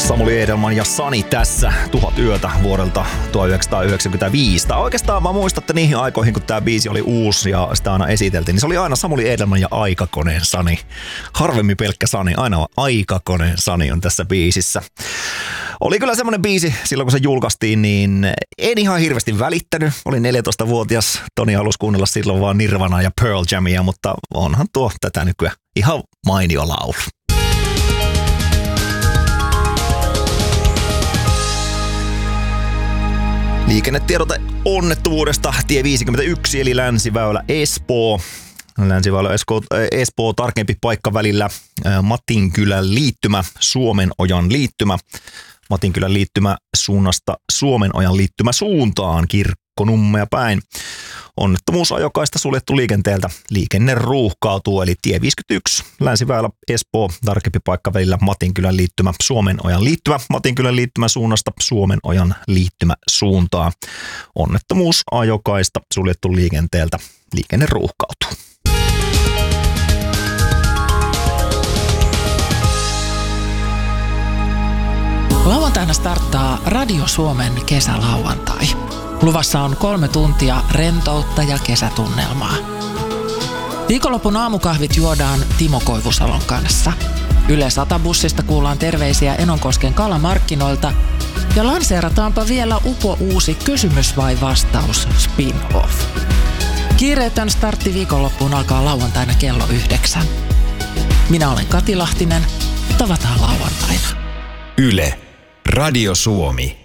Samuli Edelman ja Sani tässä 1000 yötä vuodelta 1995. Oikeastaan mä muistatte niihin aikoihin, kun tää biisi oli uusi ja sitä aina esiteltiin, niin se oli aina Samuli Edelman ja Aikakoneen Sani. Harvemmin pelkkä Sani, aina Aikakoneen Sani on tässä biisissä. Oli kyllä semmonen biisi silloin, kun se julkaistiin, niin en ihan hirveästi välittänyt. Olin 14-vuotias, Toni halusi kuunnella silloin vaan Nirvanaa ja Pearl Jamia, mutta onhan tuo tätä nykyään ihan mainio laulu. Liikennetiedote onnettomuudesta tie 51 eli Länsiväylä Espoo. Länsiväylä Espoo tarkempi paikka välillä Matinkylän liittymä, Suomenojan liittymä. Matinkylän liittymä suunnasta Suomenojan liittymä suuntaan Kirkkonummea päin. Onnettomuusajokaista suljettu liikenteeltä. Liikenne ruuhkautuu eli tie 51 Länsiväylä Espoo tarkempi paikka välillä Matinkylän liittymä, Suomenojan liittymä. Matinkylän liittymä suunnasta Suomenojan liittymä suuntaan. Onnettomuusajokaista suljettu liikenteeltä. Liikenne ruuhkautuu. Lauantaina starttaa Radio Suomen kesälauantai. Luvassa on 3 tuntia rentoutta ja kesätunnelmaa. Viikonlopun aamukahvit juodaan Timo Koivusalon kanssa. Yle 100-bussista kuullaan terveisiä Enonkosken kalamarkkinoilta ja lanseerataanpa vielä uusi kysymys vai vastaus spin-off. Kiireetön startti viikonloppuun alkaa lauantaina kello 9. Minä olen Kati Lahtinen. Tavataan lauantaina. Yle. Radio Suomi.